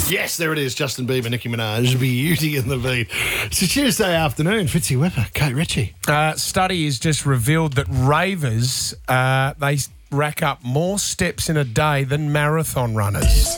Yes, there it is. Justin Bieber, Nicki Minaj, Beauty and the Beat. It's a Tuesday afternoon. Fitzy Whipper, Kate Ritchie. Study has just revealed that ravers, they rack up more steps in a day than marathon runners.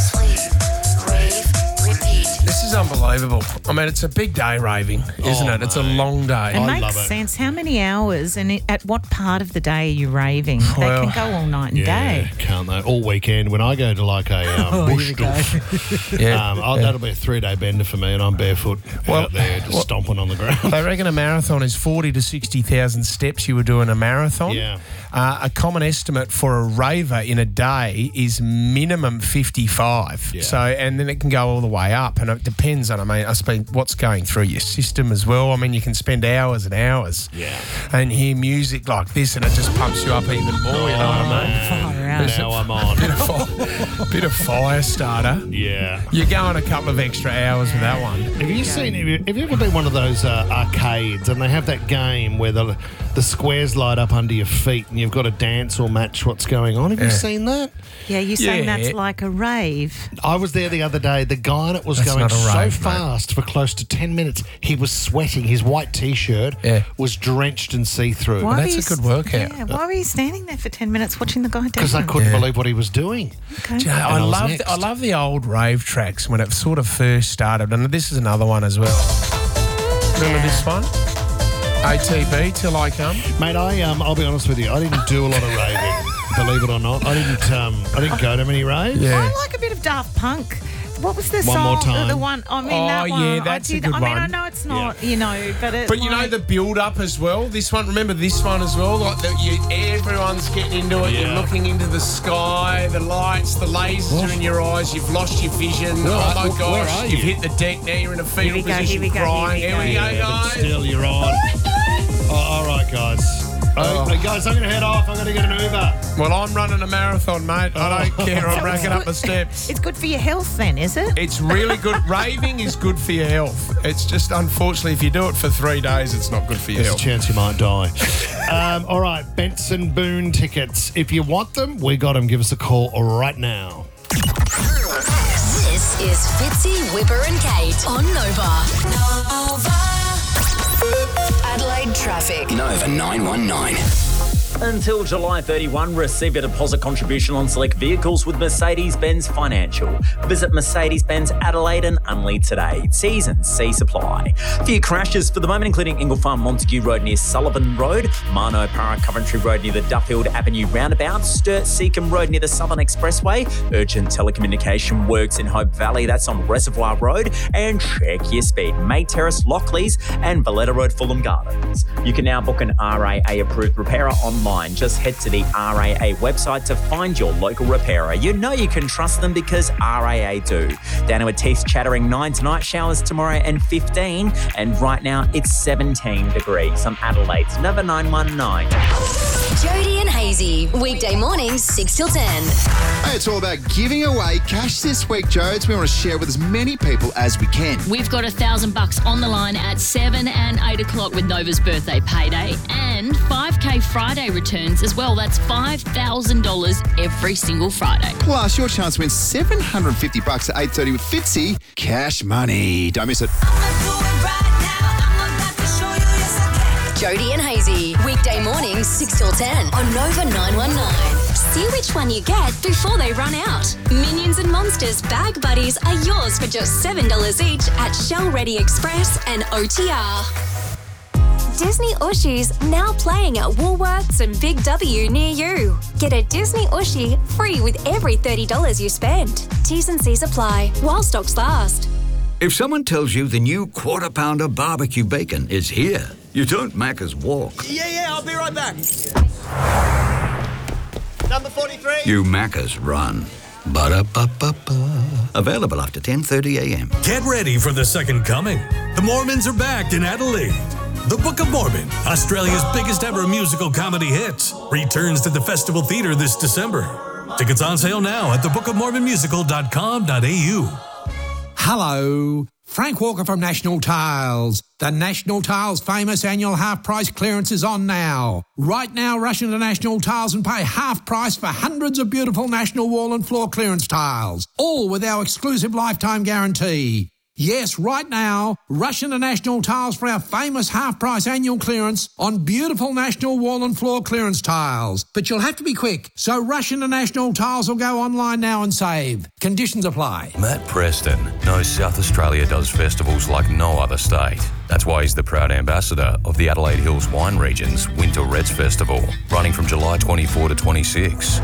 This is unbelievable. I mean, it's a big day raving, isn't it? It's a long day. It makes sense. How many hours and at what part of the day are you raving? They can go all night and day. Can't they? All weekend. When I go to like a bush golf, that'll be a 3-day bender for me, and I'm barefoot out there just stomping on the ground. They reckon a marathon is 40 to 60,000 steps you would do in a marathon. Yeah. A common estimate for a raver in a day is minimum 55. Yeah. So, and then it can go all the way up, and it depends on, what's going through your system as well. I mean, you can spend hours and hours and hear music like this, and it just pumps you up even more, you know what I mean? Far out. Now I'm on. Bit of fire starter. Yeah. You're going a couple of extra hours with that one. Have you ever been one of those arcades and they have that game where the squares light up under your feet and you've got to dance or match what's going on? Have you seen that? Yeah, you're saying that's like a rave. I was there the other day. The guy in it was going so fast for close to 10 minutes. He was sweating. His white T-shirt was drenched and see-through. That's a good workout. Yeah, why were you standing there for 10 minutes watching the guy dance? Because I couldn't believe what he was doing. Okay. You know, I love the old rave tracks when it sort of first started, and this is another one as well. Remember this one? ATB, Till I Come. Mate, I'll be honest with you. I didn't do a lot of raving. Believe it or not, I didn't go to many raves. Yeah. I like a bit of Daft Punk. What was the song? One More Time. The one. I mean, that one. Yeah, that's a good one. I know it's not, but you know the build-up as well. This one, remember this one as well. Like everyone's getting into it. You're looking into the sky, the lights, the lasers are in your eyes. You've lost your vision. Oh my gosh! You've hit the deck now. You're in a fetal position, crying. Here we go, guys. Still, you're on. All right, guys. Guys, I'm going to head off. I'm going to get an Uber. Well, I'm running a marathon, mate. I don't care. I'm racking up the steps. It's good for your health then, is it? It's really good. Raving is good for your health. It's just, unfortunately, if you do it for 3 days, it's not good for your health. There's a chance you might die. All right, Benson Boone tickets. If you want them, we got them. Give us a call right now. This is Fitzy, Whipper and Kate on Nova. Adelaide traffic. Nova 919. Until July 31, receive a deposit contribution on select vehicles with Mercedes-Benz Financial. Visit Mercedes-Benz Adelaide and Unlead today. T's and C supply. A few crashes for the moment, including Ingle Farm Montague Road near Sullivan Road, Marno Para Coventry Road near the Duffield Avenue roundabout, Sturt Seacombe Road near the Southern Expressway, urgent telecommunication works in Hope Valley, that's on Reservoir Road, and check your speed. May Terrace, Lockleys, and Valletta Road, Fulham Gardens. You can now book an RAA-approved repairer online. Just head to the RAA website to find your local repairer. You know you can trust them because RAA do. Down to a teeth chattering 9 tonight, showers tomorrow and 15. And right now it's 17 degrees on Adelaide's Nova 919. Jody and Hazy, weekday mornings 6 till 10. Hey, it's all about giving away cash this week, Jodes. We want to share with as many people as we can. We've got $1,000 on the line at 7 and 8 o'clock with Nova's birthday payday and 5K Friday returns as well. That's $5,000 every single Friday. Plus, your chance to win $750 at 8:30 with Fitzy. Cash money. Don't miss it. Jody and Hazy, weekday mornings 6 till 10 on Nova 919. See which one you get before they run out. Minions and Monsters Bag Buddies are yours for just $7 each at Shell Ready Express and OTR. Disney Ushies now playing at Woolworths and Big W near you. Get a Disney Ushie free with every $30 you spend. T's and C's apply while stocks last. If someone tells you the new Quarter Pounder barbecue bacon is here, you don't Macca's walk. Yeah, I'll be right back. Number 43. You Macca's run. Ba-da-ba-ba-ba. Available after 10:30 a.m. Get ready for the second coming. The Mormons are back in Adelaide. The Book of Mormon, Australia's biggest ever musical comedy hit, returns to the Festival Theatre this December. Tickets on sale now at thebookofmormonmusical.com.au. Hello. Frank Walker from National Tiles. The National Tiles famous annual half-price clearance is on now. Right now, rush into National Tiles and pay half price for hundreds of beautiful National wall and floor clearance tiles, all with our exclusive lifetime guarantee. Yes, right now, rush into National Tiles for our famous half-price annual clearance on beautiful National wall and floor clearance tiles. But you'll have to be quick, so rush into National Tiles or go online now and save. Conditions apply. Matt Preston knows South Australia does festivals like no other state. That's why he's the proud ambassador of the Adelaide Hills Wine Region's Winter Reds Festival, running from July 24 to 26.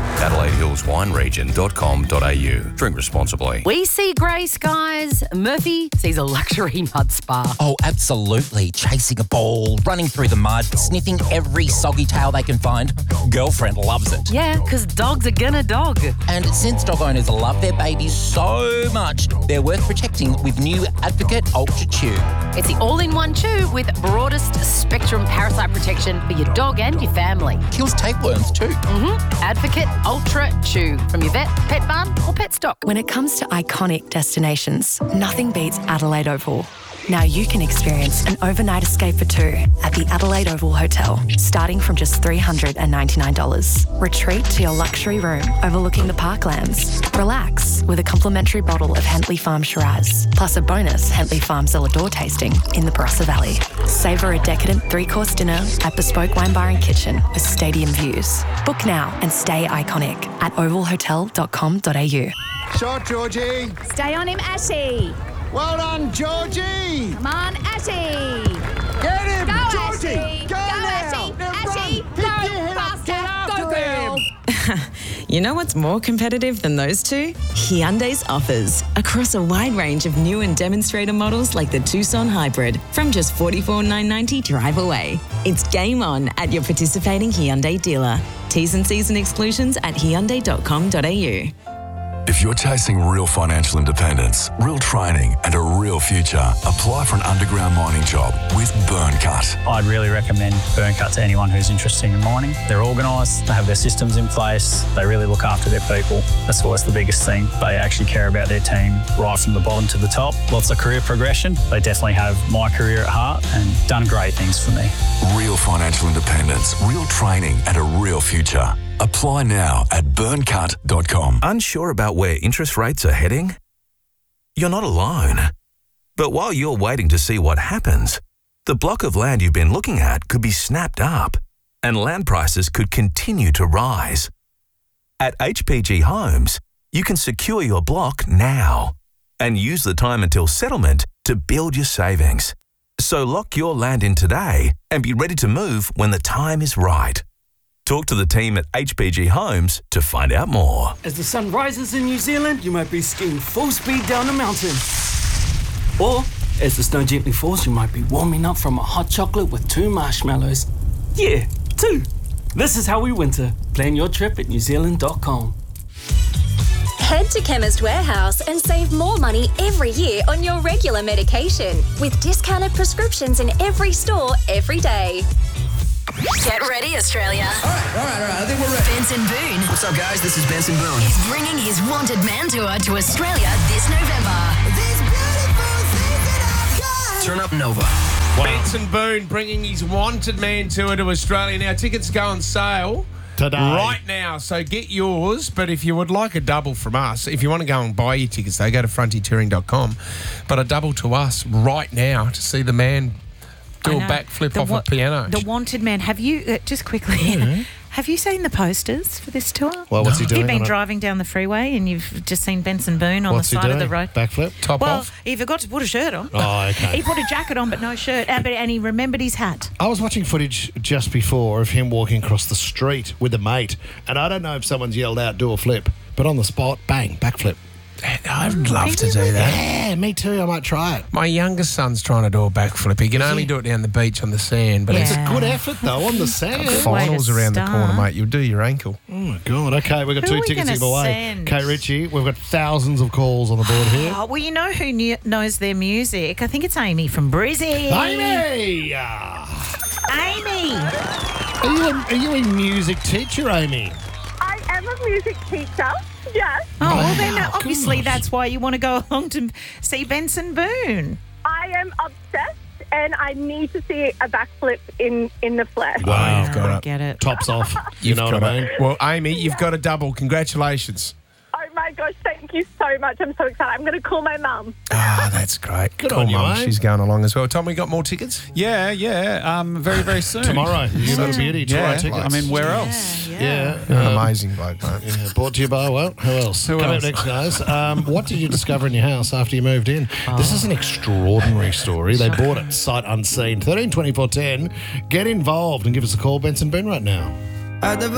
AdelaideHillsWineRegion.com.au. Drink responsibly. We see grey skies. Murphy sees a luxury mud spa. Oh, absolutely. Chasing a ball, running through the mud, sniffing every soggy tail they can find. Girlfriend loves it. Yeah, because dogs are gonna dog. And since dog owners love their babies so much, they're worth protecting with new Advocate Ultra Chew. It's the all-in-one chew with broadest spectrum parasite protection for your dog and your family. Kills tapeworms too. Advocate Ultra Chew from your vet, pet barn or pet stock. When it comes to iconic destinations, nothing beats Adelaide Oval. Now you can experience an overnight escape for two at the Adelaide Oval Hotel, starting from just $399. Retreat to your luxury room overlooking the parklands. Relax with a complimentary bottle of Hentley Farm Shiraz, plus a bonus Hentley Farm Cellar Door tasting in the Barossa Valley. Savour a decadent three-course dinner at Bespoke Wine Bar and Kitchen with stadium views. Book now and stay iconic at ovalhotel.com.au. Shot, Georgie. Stay on him, Ashy. Well done, Georgie. Come on, Ashy. Get him, Go, Georgie. Ashy. Go now. Ashy. Go faster. Go, girl. You know what's more competitive than those two? Hyundai's offers. Across a wide range of new and demonstrator models like the Tucson Hybrid from just $44,990 drive away. It's game on at your participating Hyundai dealer. T's and C's and exclusions at hyundai.com.au. If you're chasing real financial independence, real training and a real future, apply for an underground mining job with Burncut. I'd really recommend Burncut to anyone who's interested in mining. They're organised, they have their systems in place, they really look after their people. That's always the biggest thing. They actually care about their team right from the bottom to the top. Lots of career progression. They definitely have my career at heart and done great things for me. Real financial independence, real training and a real future. Apply now at burncut.com. Unsure about where interest rates are heading? You're not alone. But while you're waiting to see what happens, the block of land you've been looking at could be snapped up and land prices could continue to rise. At HPG Homes, you can secure your block now and use the time until settlement to build your savings. So lock your land in today and be ready to move when the time is right. Talk to the team at HPG Homes to find out more. As the sun rises in New Zealand, you might be skiing full speed down a mountain. Or, as the snow gently falls, you might be warming up from a hot chocolate with 2 marshmallows. Yeah, 2. This is how we winter. Plan your trip at newzealand.com. Head to Chemist Warehouse and save more money every year on your regular medication with discounted prescriptions in every store every day. Get ready, Australia. All right. I think we're ready. Benson Boone. What's up, guys? This is Benson Boone. Is bringing his Wanted Man Tour to Australia this November. Turn up Nova. Wow. Benson Boone bringing his Wanted Man Tour to Australia. Now, tickets go on sale today. Right now, so get yours. But if you would like a double from us, if you want to go and buy your tickets, they go to frontiertouring.com. But a double to us right now to see the man do a backflip off a piano. The Wanted Man. Have you, just quickly, have you seen the posters for this tour? Well, what's he doing? You've been driving down the freeway and you've just seen Benson Boone on the side of the road. Backflip? Top off? Well, he forgot to put a shirt on. Oh, okay. He put a jacket on but no shirt, and he remembered his hat. I was watching footage just before of him walking across the street with a mate, and I don't know if someone's yelled out, do a flip, but on the spot, bang, backflip. I'd love to do that. Yeah, me too. I might try it. My youngest son's trying to do a backflip. He can only do it down the beach on the sand, but it's a good effort though on the sand. Finals around the corner, mate. You'll do your ankle. Oh my God. Okay, we've got Who 2 are we tickets to give gonna away. send? Kate Ritchie. We've got thousands of calls on the board here. Oh, well, you know who knows their music? I think it's Amy from Brizzy. Amy! Amy! Are you a music teacher, Amy? I am a music teacher. Yes. Oh, well then obviously that's why you want to go along to see Benson Boone. I am obsessed and I need to see a backflip in the flesh. Wow, you've got I get it. Tops off. You know what I mean? Well, Amy, you've got a double. Congratulations. Oh my gosh, thank you so much. I'm so excited. I'm going to call my mum. Ah, that's great. Good Cool, on you, Mum. mate. She's going along as well. Tom, we got more tickets? Yeah. Very, very soon. Tomorrow. You got a beauty. Tomorrow tickets. I mean, where else? Yeah. You're an amazing bloke, mate. Yeah, brought to you by, well, who else? Who Coming else? up next, guys. What did you discover in your house after you moved in? This is an extraordinary story. They bought it sight unseen. 13 24 10. Get involved and give us a call, Benson Boone, right now. I never